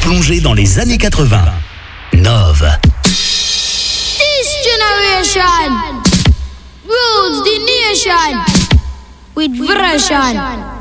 plongée dans les années 80. Nove. This generation rules the nation with version.